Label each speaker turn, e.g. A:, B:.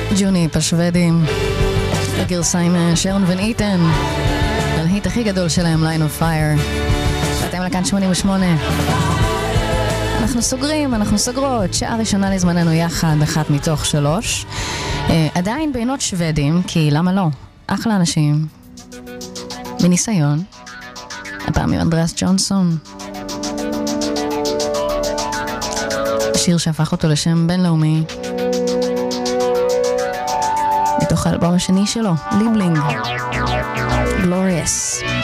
A: ג'וניפ השוודים, בגרסה עם שרון ון איתן, הלהיט הכי גדול שלהם, Line of Fire. ואתם לכאן 88. אנחנו סוגרים, אנחנו סוגרות, שעה ראשונה לזמננו יחד, 1 מתוך 3. עדיין בעינות שוודים, כי למה לא? אחלה אנשים. מניסיון. הפעם עם אנדריאס ג'ונסון. שיר שהפך אותו לשם בינלאומי. מתוך האלבום השני שלו, ליבלינג. Glorious.